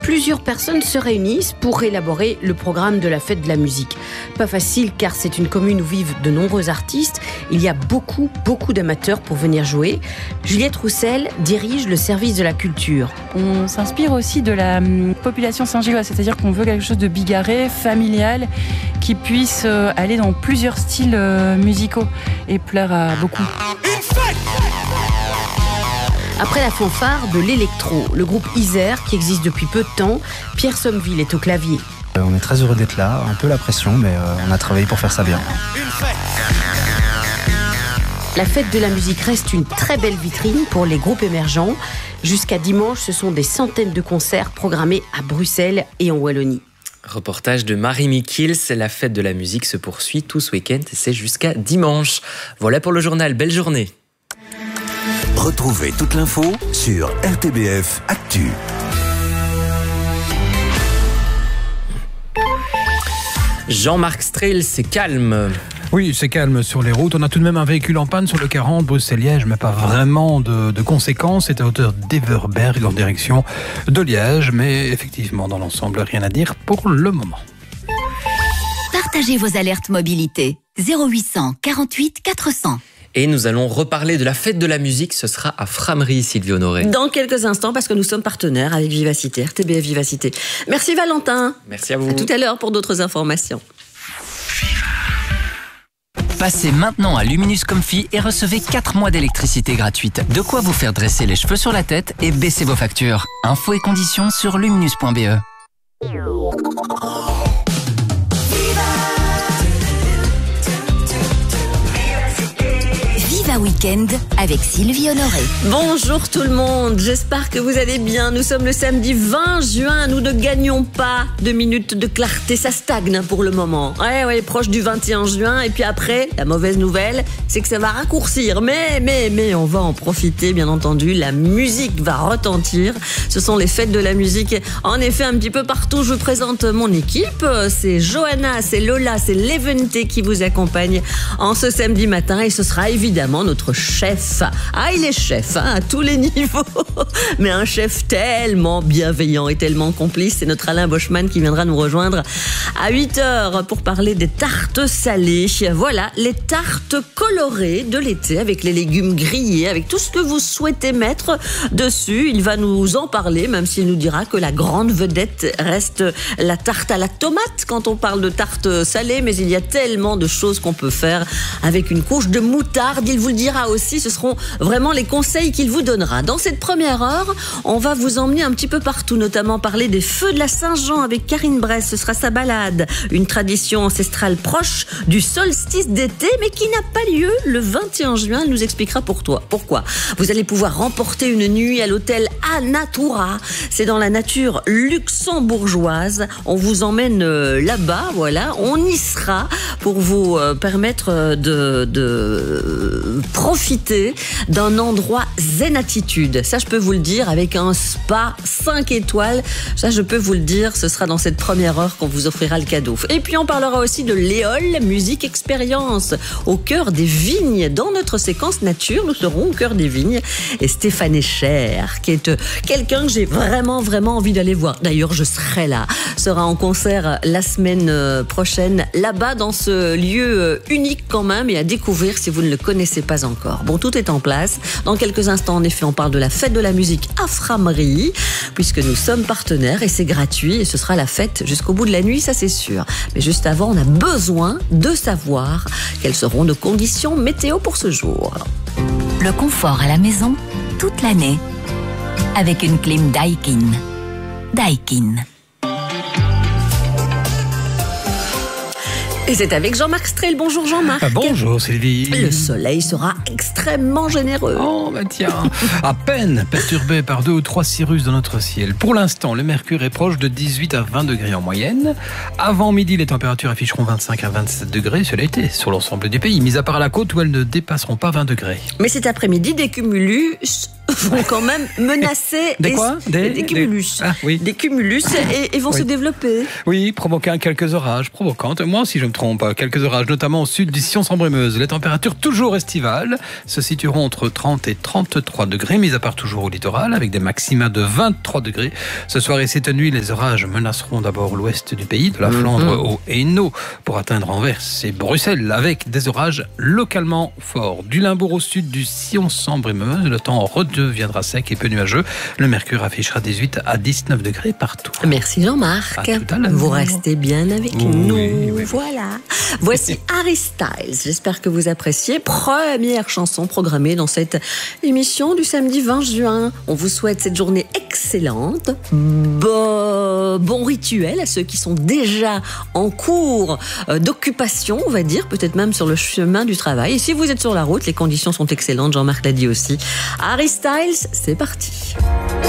Plusieurs personnes se réunissent pour élaborer le programme de la fête de la musique. Pas facile car c'est une commune où vivent de nombreux artistes. Il y a beaucoup d'amateurs pour venir jouer. Juliette Roussel dirige le service de la culture. On s'inspire aussi de la population saint-gilloise, c'est-à-dire qu'on veut quelque chose de bigarré, familial, qui puisse aller dans plusieurs styles musicaux et plaire à beaucoup. Après la fanfare de l'électro, le groupe Isère, qui existe depuis peu de temps, Pierre Sommeville est au clavier. On est très heureux d'être là, un peu la pression, mais on a travaillé pour faire ça bien. La fête de la musique reste une très belle vitrine pour les groupes émergents. Jusqu'à dimanche, ce sont des centaines de concerts programmés à Bruxelles et en Wallonie. Reportage de Marie Mikils, la fête de la musique se poursuit tout ce week-end et c'est jusqu'à dimanche. Voilà pour le journal, belle journée. Retrouvez toute l'info sur RTBF Actu. Jean-Marc Strehl, c'est calme. Oui, c'est calme sur les routes. On a tout de même un véhicule en panne sur le 40 Bruxelles-Liège, mais pas vraiment de conséquences. C'est à hauteur d'Everberg en direction de Liège. Mais effectivement, dans l'ensemble, rien à dire pour le moment. Partagez vos alertes mobilité. 0800 48 400. Et nous allons reparler de la fête de la musique. Ce sera à Frameries, Sylvie Honoré. Dans quelques instants, parce que nous sommes partenaires avec Vivacité, RTBF Vivacité. Merci Valentin. Merci à vous. À tout à l'heure pour d'autres informations. Passez maintenant à Luminus Comfy et recevez 4 mois d'électricité gratuite. De quoi vous faire dresser les cheveux sur la tête et baisser vos factures. Infos et conditions sur luminus.be. Viva Weekend avec Sylvie Honoré. Bonjour tout le monde, j'espère que vous allez bien. Nous sommes le samedi 20 juin, nous ne gagnons pas de minutes de clarté, ça stagne pour le moment. Ouais, proche du 21 juin, et puis après, la mauvaise nouvelle, c'est que ça va raccourcir. Mais on va en profiter, bien entendu. La musique va retentir. Ce sont les fêtes de la musique. En effet, un petit peu partout, je vous présente mon équipe. C'est Johanna, c'est Lola, c'est Levente qui vous accompagne en ce samedi matin, et ce sera évidemment notre chef. Il est chef à tous les niveaux, mais un chef tellement bienveillant et tellement complice. C'est notre Alain Boschman qui viendra nous rejoindre à 8h pour parler des tartes salées. Voilà, les tartes colorées de l'été avec les légumes grillés, avec tout ce que vous souhaitez mettre dessus. Il va nous en parler, même s'il nous dira que la grande vedette reste la tarte à la tomate quand on parle de tarte salée, mais il y a tellement de choses qu'on peut faire avec une couche de moutarde. Il vous le dira aussi, ce seront vraiment les conseils qu'il vous donnera. Dans cette première heure, on va vous emmener un petit peu partout, notamment parler des feux de la Saint-Jean avec Karine Bress. Ce sera sa balade, une tradition ancestrale proche du solstice d'été, mais qui n'a pas lieu le 21 juin. Elle nous expliquera pourquoi. Vous allez pouvoir remporter une nuit à l'hôtel Anatura. C'est dans la nature luxembourgeoise. On vous emmène là-bas, voilà. On y sera pour vous permettre de profiter d'un endroit zen attitude. Ça, je peux vous le dire, avec un spa 5 étoiles. Ça, je peux vous le dire, ce sera dans cette première heure qu'on vous offrira le cadeau. Et puis, on parlera aussi de Léol, musique expérience, au cœur des vignes. Dans notre séquence nature, nous serons au cœur des vignes. Et Stéphane Echer, qui est quelqu'un que j'ai vraiment envie d'aller voir. D'ailleurs, je serai là. Sera en concert la semaine prochaine, là-bas, dans ce lieu unique quand même, et à découvrir si vous ne le connaissez pas encore. Bon, tout est en place. Dans quelques instants, en effet, on parle de la fête de la musique à Frameries, puisque nous sommes partenaires et c'est gratuit et ce sera la fête jusqu'au bout de la nuit, ça c'est sûr. Mais juste avant, on a besoin de savoir quelles seront nos conditions météo pour ce jour. Le confort à la maison, toute l'année, avec une clim Daikin. Daikin. Et c'est avec Jean-Marc Strehl. Bonjour Jean-Marc. Bonjour Sylvie. Le soleil sera extrêmement généreux. Oh tiens, à peine perturbé par 2 ou 3 cirrus dans notre ciel. Pour l'instant, le mercure est proche de 18 à 20 degrés en moyenne. Avant midi, les températures afficheront 25 à 27 degrés sur l'été, sur l'ensemble du pays, mis à part la côte où elles ne dépasseront pas 20 degrés. Mais cet après-midi, des cumulus vont quand même menacer Des quoi? Des cumulus. Ah, oui. Des cumulus et vont se développer. Oui, provoquant quelques orages provocantes. Moi, si je me trompe, quelques orages, notamment au sud du Sion-Sambre-et-Meuse. Les températures toujours estivales se situeront entre 30 et 33 degrés, mis à part toujours au littoral, avec des maxima de 23 degrés. Ce soir et cette nuit, les orages menaceront d'abord l'ouest du pays, de la Flandre au Hainaut, pour atteindre Anvers et Bruxelles, avec des orages localement forts. Du Limbourg au sud du Sion-Sambre-et-Meuse, le temps redeviendra sec et peu nuageux. Le mercure affichera 18 à 19 degrés partout. Merci Jean-Marc. À tout à l'heure. Vous restez bien avec nous. Oui. Voilà. Voici Harry Styles. J'espère que vous appréciez. Première chanson programmée dans cette émission du samedi 20 juin. On vous souhaite cette journée excellente. Bon rituel à ceux qui sont déjà en cours d'occupation, on va dire, peut-être même sur le chemin du travail. Et si vous êtes sur la route, les conditions sont excellentes. Jean-Marc l'a dit aussi. Harry Styles, c'est parti.